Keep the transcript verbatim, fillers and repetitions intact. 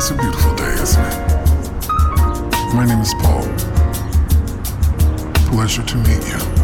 It's a beautiful day, isn't it? My name is Paul. Pleasure to meet you.